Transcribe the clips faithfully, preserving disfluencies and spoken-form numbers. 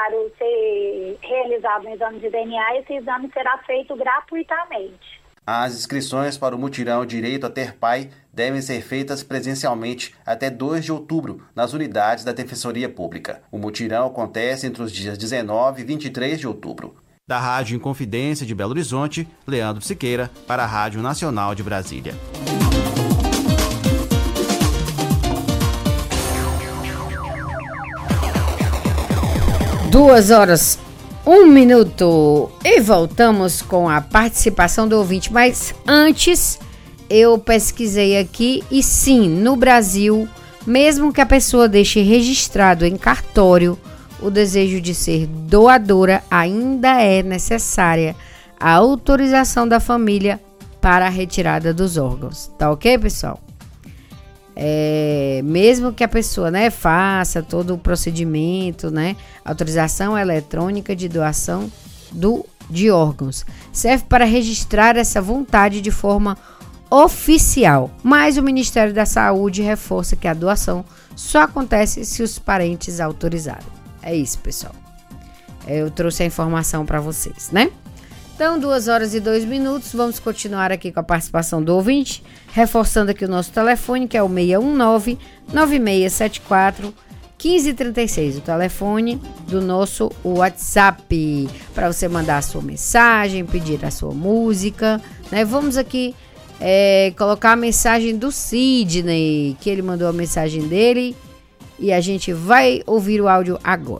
necessário ser realizado um exame de D N A, esse exame será feito gratuitamente. As inscrições para o mutirão Direito a Ter Pai devem ser feitas presencialmente até dois de outubro nas unidades da Defensoria Pública. O mutirão acontece entre os dias dezenove e vinte e três de outubro. Da Rádio Inconfidência de Belo Horizonte, Leandro Siqueira, para a Rádio Nacional de Brasília. Duas horas, um minuto e voltamos com a participação do ouvinte. Mas antes, eu pesquisei aqui e sim, no Brasil, mesmo que a pessoa deixe registrado em cartório o desejo de ser doadora, ainda é necessária a autorização da família para a retirada dos órgãos. Tá ok, pessoal? É, mesmo que a pessoa, né, faça todo o procedimento, né, autorização eletrônica de doação do, de órgãos, serve para registrar essa vontade de forma oficial, mas o Ministério da Saúde reforça que a doação só acontece se os parentes autorizarem. É isso, pessoal. Eu trouxe a informação para vocês, né? Então, duas horas e dois minutos, vamos continuar aqui com a participação do ouvinte, reforçando aqui o nosso telefone, que é o seis um nove, nove seis sete quatro, um cinco três seis, o telefone do nosso WhatsApp, para você mandar a sua mensagem, pedir a sua música, né? Vamos aqui é, colocar a mensagem do Sidney, que ele mandou a mensagem dele, e a gente vai ouvir o áudio agora.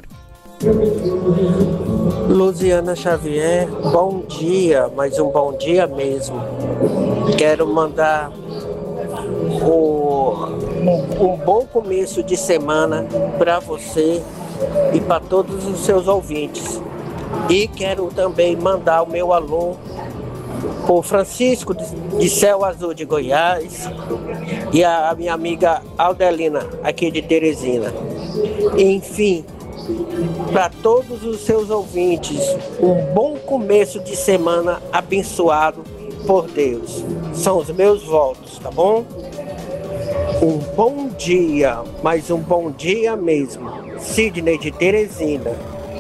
Luziana Xavier, bom dia, mas um bom dia mesmo. Quero mandar o, um bom começo de semana para você e para todos os seus ouvintes. E quero também mandar o meu alô o Francisco de Céu Azul de Goiás e a minha amiga Aldelina aqui de Teresina. Enfim, para todos os seus ouvintes, um bom começo de semana abençoado por Deus. São os meus votos, tá bom? Um bom dia, mas um bom dia mesmo. Sidney de Teresina.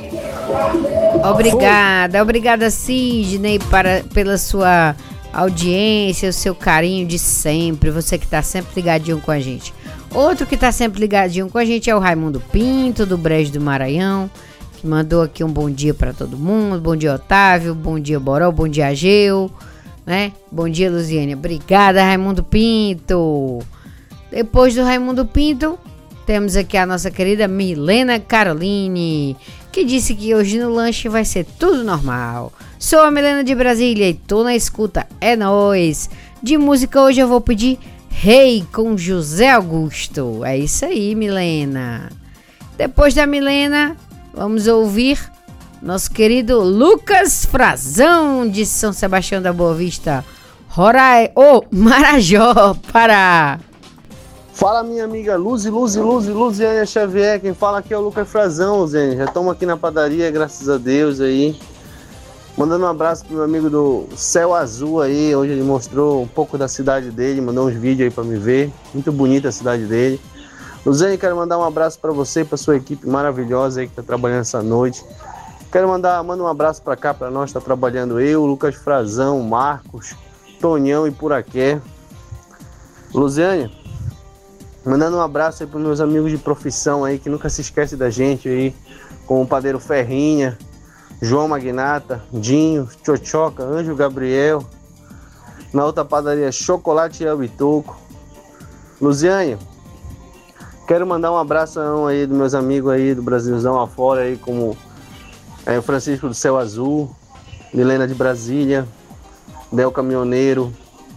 Obrigada, obrigada Sidney para, pela sua audiência, o seu carinho de sempre, você que está sempre ligadinho com a gente. Outro que está sempre ligadinho com a gente é o Raimundo Pinto, do Brejo do Maranhão, que mandou aqui um bom dia para todo mundo. Bom dia, Otávio, bom dia, Boró, bom dia, Ageu, né? Bom dia, Luziane. Obrigada, Raimundo Pinto. Depois do Raimundo Pinto, temos aqui a nossa querida Milena Caroline, que disse que hoje no lanche vai ser tudo normal. Sou a Milena de Brasília e tô na escuta, é nóis. De música hoje eu vou pedir Rei com José Augusto. É isso aí, Milena. Depois da Milena, vamos ouvir nosso querido Lucas Frazão, de São Sebastião da Boa Vista, Roraima, oh, Marajó, Pará. Fala, minha amiga Luzi, Luzi, Luzi, Luziane Xavier. Quem fala aqui é o Lucas Frazão, Luziane. Já estamos aqui na padaria, graças a Deus aí. Mandando um abraço pro meu amigo do Céu Azul aí. Hoje ele mostrou um pouco da cidade dele, mandou uns vídeos aí para me ver. Muito bonita a cidade dele. Luziane, quero mandar um abraço para você e para sua equipe maravilhosa aí que está trabalhando essa noite. Quero mandar manda um abraço para cá, para nós, está trabalhando eu, Lucas Frazão, Marcos, Tonhão e Puraqué. Luziane, mandando um abraço aí para meus amigos de profissão aí, que nunca se esquece da gente aí, como o Padeiro Ferrinha, João Magnata, Dinho, Tchotchoca, Anjo Gabriel. Na outra padaria, Chocolate e Albitoco. Luziane, quero mandar um abraço aí dos meus amigos aí do Brasilzão afora aí, como é, o Francisco do Céu Azul, Milena de Brasília, Del Caminhoneiro,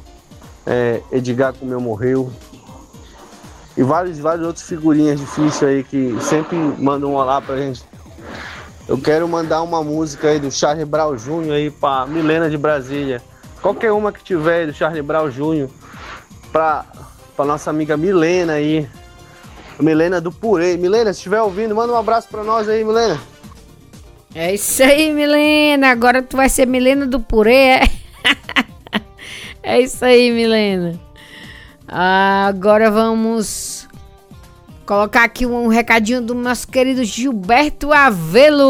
é, Edgar Comeu Morreu. E vários, vários outros figurinhas difíceis aí que sempre mandam um olá pra gente. Eu quero mandar uma música aí do Charlie Brown Júnior aí pra Milena de Brasília. Qualquer uma que tiver aí do Charlie Brown Júnior pra, pra nossa amiga Milena aí. Milena do Purê. Milena, se estiver ouvindo, manda um abraço pra nós aí, Milena. É isso aí, Milena. Agora tu vai ser Milena do Purê, é? É isso aí, Milena. Agora vamos colocar aqui um recadinho do nosso querido Gilberto Avelo.